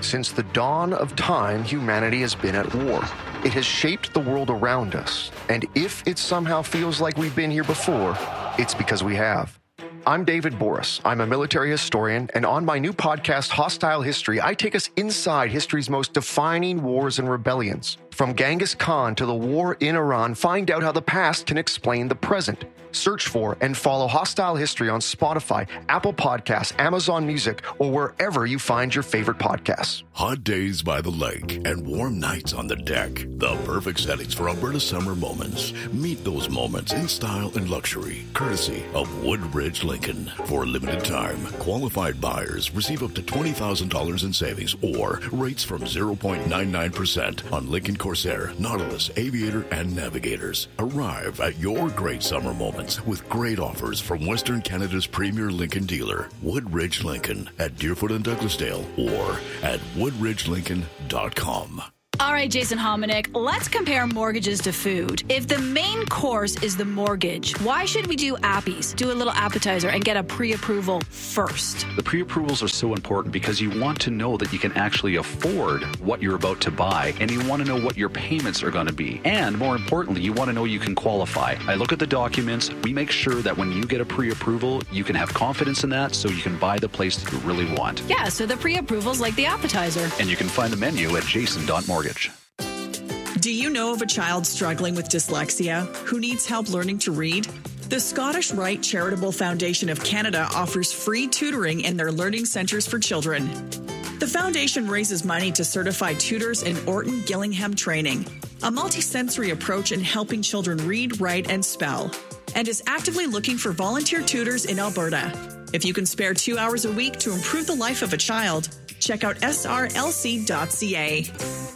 Since the dawn of time, humanity has been at war. It has shaped the world around us, and if it somehow feels like we've been here before, it's because we have. I'm David Boris. I'm a military historian, and on my new podcast, Hostile History, I take us inside history's most defining wars and rebellions. From Genghis Khan to the war in Iran, find out how the past can explain the present. Search for and follow Hostile History on Spotify, Apple Podcasts, Amazon Music, or wherever you find your favorite podcasts. Hot days by the lake and warm nights on the deck. The perfect settings for Alberta summer moments. Meet those moments in style and luxury, courtesy of Woodbridge Lincoln. For a limited time, qualified buyers receive up to $20,000 in savings or rates from 0.99% on Lincoln Corsair, Nautilus, Aviator, and Navigators. Arrive at your great summer moments with great offers from Western Canada's premier Lincoln dealer, Woodridge Lincoln, at Deerfoot and Douglasdale, or at woodridgelincoln.com. All right, Jason Hominick, let's compare mortgages to food. If the main course is the mortgage, why should we do appies, do a little appetizer, and get a pre-approval first? The pre-approvals are so important because you want to know that you can actually afford what you're about to buy, and you want to know what your payments are going to be. And more importantly, you want to know you can qualify. I look at the documents. We make sure that when you get a pre-approval, you can have confidence in that so you can buy the place that you really want. Yeah, so the pre-approval's like the appetizer. And you can find the menu at jason.mortgage. Do you know of a child struggling with dyslexia who needs help learning to read? The Scottish Rite Charitable Foundation of Canada offers free tutoring in their learning centres for children. The foundation raises money to certify tutors in Orton Gillingham training, a multisensory approach in helping children read, write, and spell, and is actively looking for volunteer tutors in Alberta. If you can spare 2 hours a week to improve the life of a child, check out srlc.ca.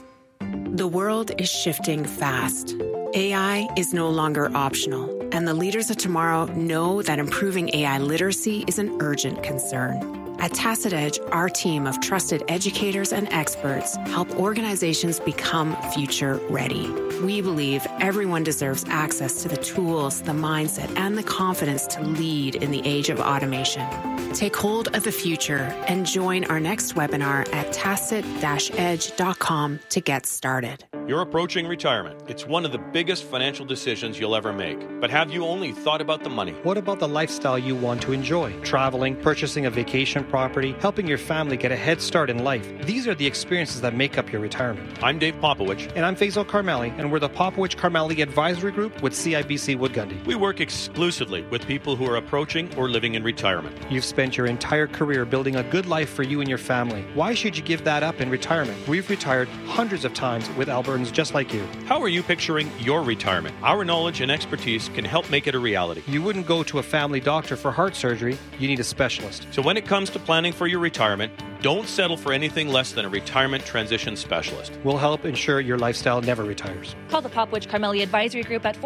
The world is shifting fast. AI is no longer optional, and the leaders of tomorrow know that improving AI literacy is an urgent concern. At Tacit Edge, our team of trusted educators and experts help organizations become future ready. We believe everyone deserves access to the tools, the mindset, and the confidence to lead in the age of automation. Take hold of the future and join our next webinar at tacit-edge.com to get started. You're approaching retirement. It's one of the biggest financial decisions you'll ever make. But have you only thought about the money? What about the lifestyle you want to enjoy? Traveling, purchasing a vacation property, helping your family get a head start in life. These are the experiences that make up your retirement. I'm Dave Popowich. And I'm Faisal Karmali, and we're the Popowich Karmali Advisory Group with CIBC Wood Gundy. We work exclusively with people who are approaching or living in retirement. You've spent your entire career building a good life for you and your family. Why should you give that up in retirement? We've retired hundreds of times with Albertans just like you. How are you picturing your retirement? Our knowledge and expertise can help make it a reality. You wouldn't go to a family doctor for heart surgery. You need a specialist. So when it comes to planning for your retirement, don't settle for anything less than a retirement transition specialist. We'll help ensure your lifestyle never retires. Call the Popowich Karmali Advisory Group at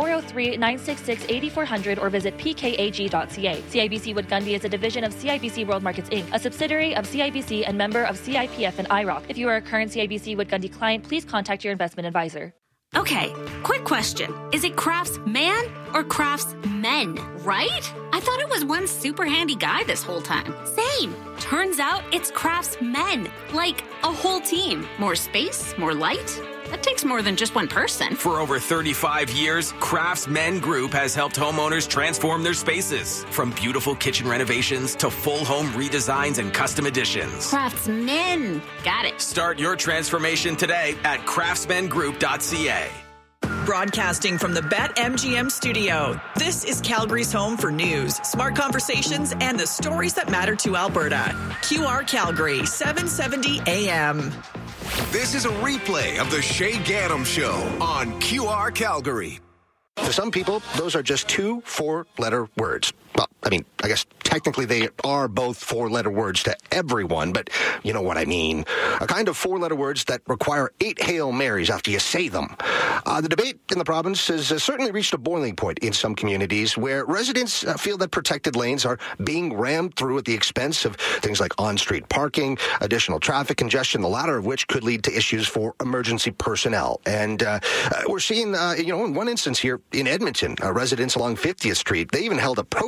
403-966-8400 or visit pkag.ca. CIBC Wood Gundy is a division of CIBC World Markets Inc., a subsidiary of CIBC and member of CIPF and IROC. If you are a current CIBC Wood Gundy client, please contact your investment advisor. Okay, quick question. Is it craftsman or craftsmen, right? I thought it was one super handy guy this whole time. Same. Turns out it's craftsmen, like a whole team. More space, more light. That takes more than just one person. For over 35 years, Craftsmen Group has helped homeowners transform their spaces. From beautiful kitchen renovations to full home redesigns and custom additions. Craftsmen. Got it. Start your transformation today at craftsmengroup.ca. Broadcasting from the BetMGM studio, this is Calgary's home for news, smart conversations, and the stories that matter to Alberta. QR Calgary, 770 AM. This is a replay of the Shay Gaddam Show on QR Calgary. For some people, those are just 2 4-letter words. Well, I mean, I guess technically they are both 4-letter words to everyone, but you know what I mean. A kind of 4-letter words that require 8 Hail Marys after you say them. The debate in the province has certainly reached a boiling point in some communities where residents feel that protected lanes are being rammed through at the expense of things like on-street parking, additional traffic congestion, the latter of which could lead to issues for emergency personnel. And we're seeing, in one instance here in Edmonton, residents along 50th Street, they even held a protest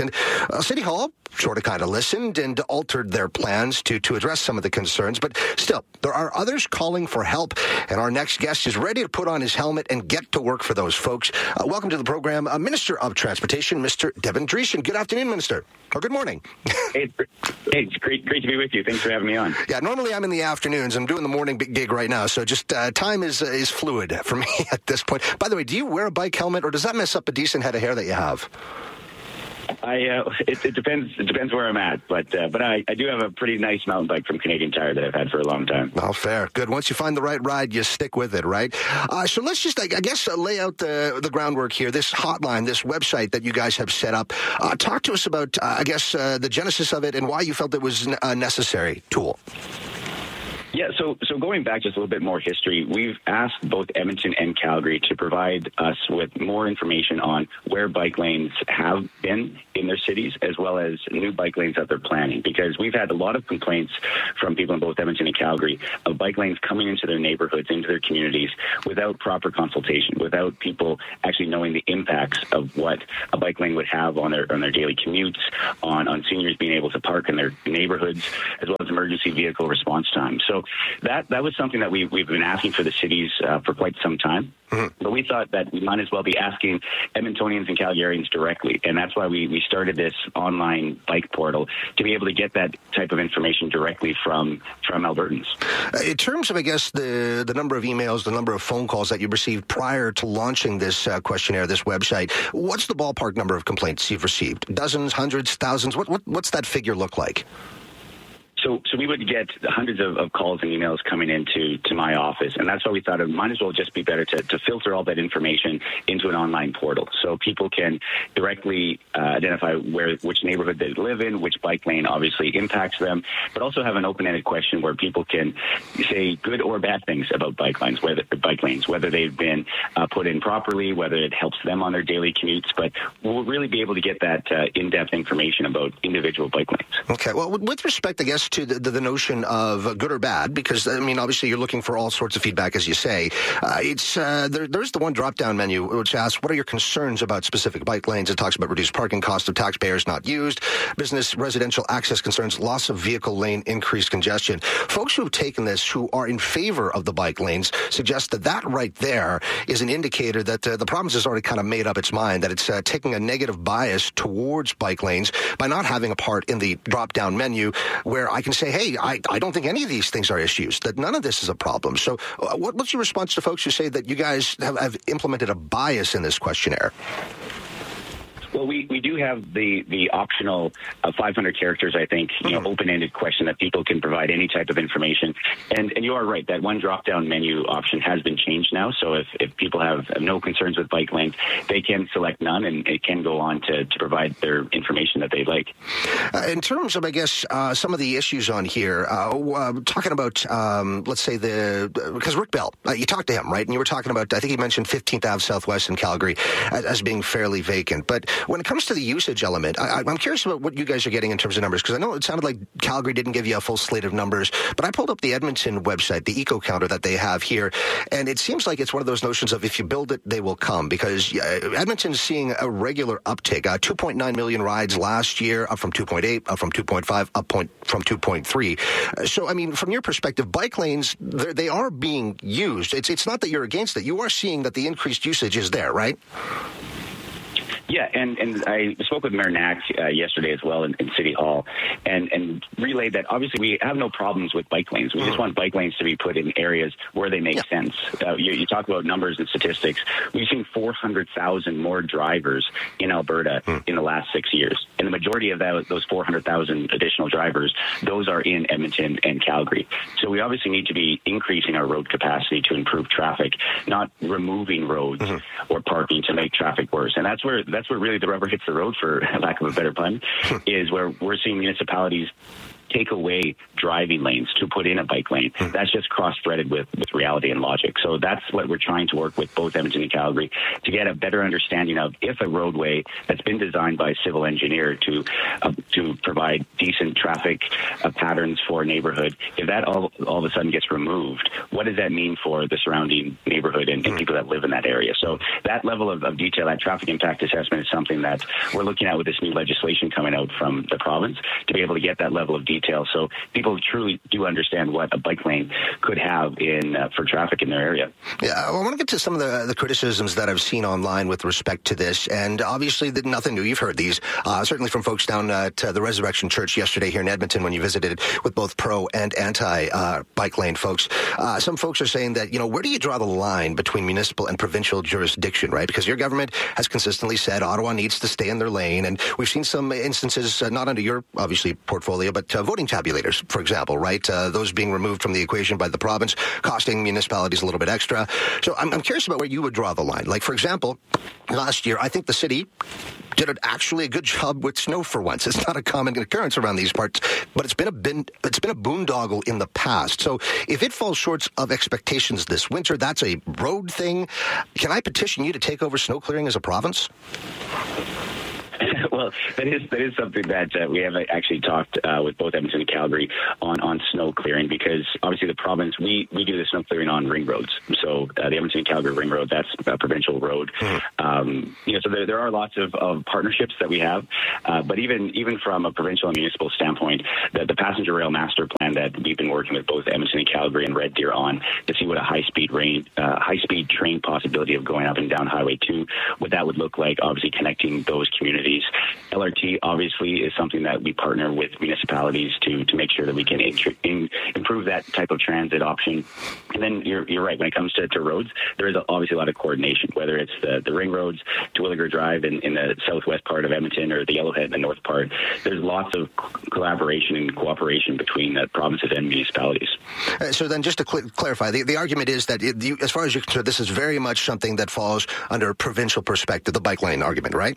And City Hall sort of kind of listened and altered their plans to address some of the concerns. But still, there are others calling for help. And our next guest is ready to put on his helmet and get to work for those folks. Welcome to the program, Minister of Transportation, Mr. Devin Dreeshen. Good afternoon, Minister. Or good morning. Hey, it's great to be with you. Thanks for having me on. Yeah, normally I'm in the afternoons. I'm doing the morning big gig right now, so just time is fluid for me at this point. By the way, do you wear a bike helmet, or does that mess up a decent head of hair that you have? It depends where I'm at, but I do have a pretty nice mountain bike from Canadian Tire that I've had for a long time. Oh, fair. Good. Once you find the right ride, you stick with it, right? So let's just, I guess, lay out the groundwork here. This hotline, this website that you guys have set up. Talk to us about, the genesis of it and why you felt it was a necessary tool. Yeah, so going back just a little bit more history, we've asked both Edmonton and Calgary to provide us with more information on where bike lanes have been in their cities, as well as new bike lanes that they're planning, because we've had a lot of complaints from people in both Edmonton and Calgary of bike lanes coming into their neighborhoods, into their communities, without proper consultation, without people actually knowing the impacts of what a bike lane would have on their daily commutes, on seniors being able to park in their neighborhoods, as well as emergency vehicle response time. So that was something that we've been asking for the cities for quite some time. Mm-hmm. But we thought that we might as well be asking Edmontonians and Calgarians directly. And that's why we started this online bike portal, to be able to get that type of information directly from Albertans. In terms of, I guess, the number of emails, the number of phone calls that you received prior to launching this questionnaire, this website, what's the ballpark number of complaints you've received? Dozens, hundreds, thousands? What's that figure look like? So we would get hundreds of calls and emails coming into my office, and that's why we thought it might as well just be better to filter all that information into an online portal, so people can directly identify which neighborhood they live in, which bike lane obviously impacts them, but also have an open-ended question where people can say good or bad things about bike lanes, whether they've been put in properly, whether it helps them on their daily commutes. But we'll really be able to get that in-depth information about individual bike lanes. Okay. Well, with respect, I guess, to the notion of good or bad, because, I mean, obviously you're looking for all sorts of feedback, as you say. There's the one drop-down menu which asks, what are your concerns about specific bike lanes? It talks about reduced parking cost of taxpayers not used, business residential access concerns, loss of vehicle lane, increased congestion. Folks who have taken this, who are in favor of the bike lanes, suggest that right there is an indicator that the province has already kind of made up its mind, that it's taking a negative bias towards bike lanes by not having a part in the drop-down menu where I can say, hey, I don't think any of these things are issues, that none of this is a problem. So what's your response to folks who say that you guys have implemented a bias in this questionnaire? Well, we do have the optional 500 characters, I think, open-ended question that people can provide any type of information. And you are right, that one drop-down menu option has been changed now. So if people have no concerns with bike lanes, they can select none, and it can go on to provide their information that they'd like. In terms of, I guess, some of the issues on here, talking about, let's say, because Rick Bell, you talked to him, right? And you were talking about, I think he mentioned 15th Ave Southwest in Calgary as being fairly vacant. But when it comes to the usage element, I'm curious about what you guys are getting in terms of numbers, because I know it sounded like Calgary didn't give you a full slate of numbers, but I pulled up the Edmonton website, the eco counter that they have here, and it seems like it's one of those notions of if you build it, they will come, because Edmonton's seeing a regular uptick, 2.9 million rides last year, up from 2.8, up from 2.5, up from 2.3. So, I mean, from your perspective, bike lanes, they are being used. It's not that you're against it. You are seeing that the increased usage is there, right? Yeah, and I spoke with Mayor Knack yesterday as well in City Hall and relayed that obviously we have no problems with bike lanes. We just want bike lanes to be put in areas where they make sense. You talk about numbers and statistics. We've seen 400,000 more drivers in Alberta in the last 6 years. And the majority of those 400,000 additional drivers, those are in Edmonton and Calgary. So we obviously need to be increasing our road capacity to improve traffic, not removing roads or parking to make traffic worse. And that's where really the rubber hits the road, for lack of a better pun, is where we're seeing municipalities take away driving lanes to put in a bike lane. That's just cross-threaded with reality and logic. So that's what we're trying to work with both Edmonton and Calgary to get a better understanding of if a roadway that's been designed by a civil engineer to provide decent traffic patterns for a neighborhood, if that all of a sudden gets removed, what does that mean for the surrounding neighborhood and people that live in that area? So that level of detail, that traffic impact assessment, is something that we're looking at with this new legislation coming out from the province to be able to get that level of detail so people truly do understand what a bike lane could have for traffic in their area. Yeah, I want to get to some of the criticisms that I've seen online with respect to this, and obviously nothing new. You've heard these, certainly from folks down at the Resurrection Church yesterday here in Edmonton when you visited with both pro and anti-bike lane folks. Some folks are saying that, where do you draw the line between municipal and provincial jurisdiction, right? Because your government has consistently said Ottawa needs to stay in their lane, and we've seen some instances, not under your, obviously, portfolio, but voting tabulators, for example, right? Those being removed from the equation by the province, costing municipalities a little bit extra. So I'm curious about where you would draw the line. Like, for example, last year, I think the city did actually a good job with snow for once. It's not a common occurrence around these parts, but it's been a boondoggle in the past. So if it falls short of expectations this winter, that's a road thing. Can I petition you to take over snow clearing as a province? Well, that is something that we have actually talked with both Edmonton and Calgary on snow clearing, because obviously the province, we do the snow clearing on ring roads. So the Edmonton and Calgary ring road, that's a provincial road. So there are lots of partnerships that we have, but even from a provincial and municipal standpoint, the passenger rail master plan that we've been working with both Edmonton and Calgary and Red Deer on to see what a high-speed train possibility of going up and down Highway 2, what that would look like, obviously connecting those communities. LRT obviously is something that we partner with municipalities to make sure that we can improve that type of transit option. And then you're right, when it comes to roads, there is obviously a lot of coordination, whether it's the ring roads, Terwilliger Drive in the southwest part of Edmonton, or the Yellowhead in the north part. There's lots of collaboration and cooperation between the provinces and municipalities. So then just to clarify, the argument is that as far as you're concerned, this is very much something that falls under a provincial perspective, the bike lane argument, right?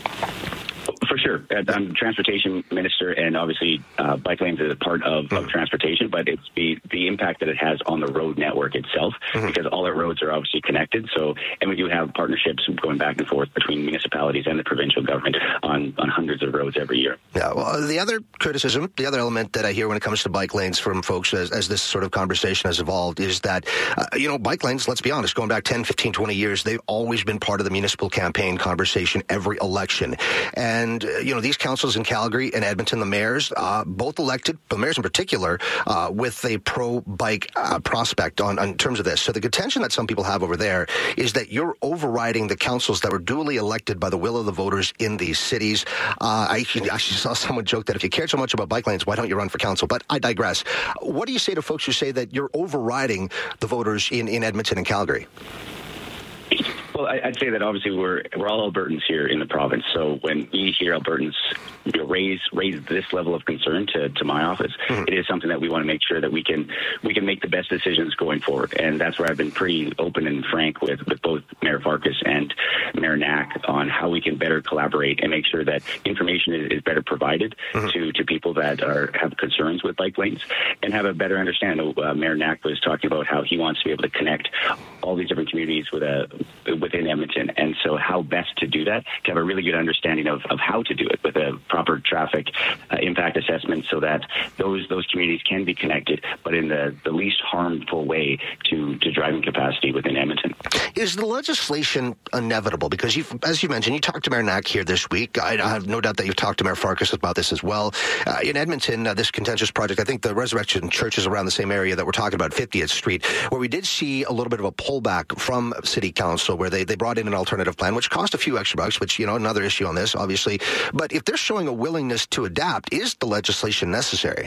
For sure. I'm the transportation minister, and obviously bike lanes is a part of transportation, but it's the impact that it has on the road network itself, because all our roads are obviously connected. So, and we do have partnerships going back and forth between municipalities and the provincial government on hundreds of roads every year. Yeah, well, the other criticism, the other element that I hear when it comes to bike lanes from folks as this sort of conversation has evolved is that, bike lanes, let's be honest, going back 10, 15, 20 years, they've always been part of the municipal campaign conversation every election. And, these councils in Calgary and Edmonton, the mayors, both elected, the mayors in particular, with a pro-bike prospect on terms of this. So the contention that some people have over there is that you're overriding the councils that were duly elected by the will of the voters in these cities. I actually saw someone joke that if you cared so much about bike lanes, why don't you run for council? But I digress. What do you say to folks who say that you're overriding the voters in Edmonton and Calgary? Well, I'd say that obviously we're all Albertans here in the province. So when we hear Albertans raise this level of concern to my office, it is something that we want to make sure that we can make the best decisions going forward. And that's where I've been pretty open and frank with both Mayor Farkas and Mayor Knack on how we can better collaborate and make sure that information is better provided to people that have concerns with bike lanes and have a better understanding. Mayor Knack was talking about how he wants to be able to connect all these different communities within Edmonton, and so how best to do that, to have a really good understanding of how to do it with a proper traffic impact assessment, so that those communities can be connected, but in the least harmful way to driving capacity within Edmonton. Is the legislation inevitable? Because as you mentioned, you talked to Mayor Knack here this week. I have no doubt that you've talked to Mayor Farkas about this as well. In Edmonton, this contentious project, I think the Resurrection Church is around the same area that we're talking about, 50th Street, where we did see a little bit of a pullback from City Council, where they brought in an alternative plan, which cost a few extra bucks, which, another issue on this, obviously. But if they're showing a willingness to adapt, is the legislation necessary?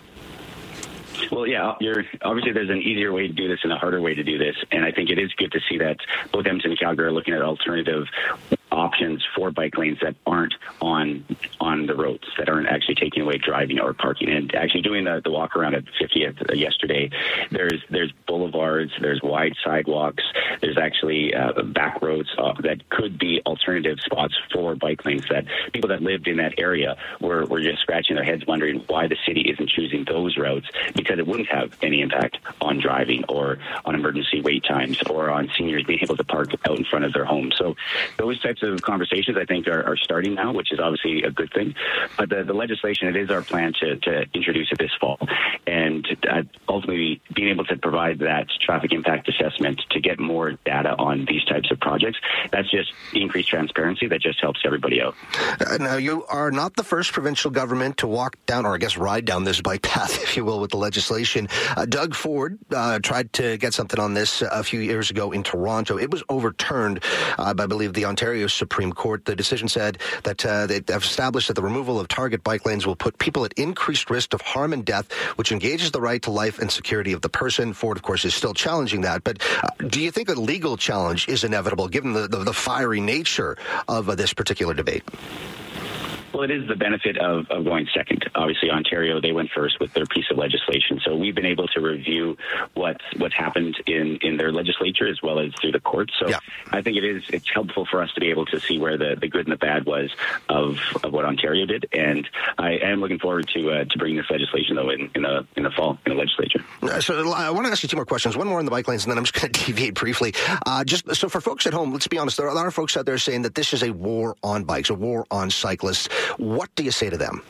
Well, yeah, obviously there's an easier way to do this and a harder way to do this, and I think it is good to see that both Edmonton and Calgary are looking at alternative options for bike lanes that aren't on the roads, that aren't actually taking away driving or parking. And actually doing the walk around at 50th yesterday, there's boulevards, there's wide sidewalks, there's actually back roads that could be alternative spots for bike lanes that people that lived in that area were just scratching their heads wondering why the city isn't choosing those routes, because it wouldn't have any impact on driving or on emergency wait times or on seniors being able to park out in front of their homes. So those types of conversations, I think, are starting now, which is obviously a good thing. But the legislation, it is our plan to introduce it this fall. And ultimately, being able to provide that traffic impact assessment to get more data on these types of projects, that's just increased transparency that just helps everybody out. Now, you are not the first provincial government to walk down, or I guess ride down this bike path, if you will, with the legislation. Doug Ford tried to get something on this a few years ago in Toronto. It was overturned by, I believe, the Ontario Supreme Court. The decision said that they have established that the removal of target bike lanes will put people at increased risk of harm and death, which engages the right to life and security of the person. Ford, of course, is still challenging that. But do you think a legal challenge is inevitable, given the fiery nature of this particular debate? Well, it is the benefit of going second. Obviously, Ontario, they went first with their piece of legislation. So we've been able to review what's happened in their legislature as well as through the courts. So I think it's helpful for us to be able to see where the good and the bad was of what Ontario did. And I am looking forward to bringing this legislation, though, in the fall in the legislature. So I want to ask you two more questions. One more on the bike lanes, and then I'm just going to deviate briefly. Just so for folks at home, let's be honest, there are a lot of folks out there saying that this is a war on bikes, a war on cyclists. What do you say to them?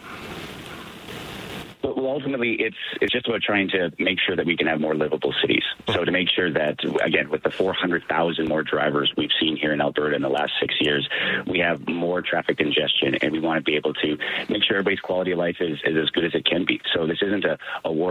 Well, ultimately, it's just about trying to make sure that we can have more livable cities. So to make sure that, again, with the 400,000 more drivers we've seen here in Alberta in the last 6 years, we have more traffic congestion, and we want to be able to make sure everybody's quality of life is as good as it can be. So this isn't a war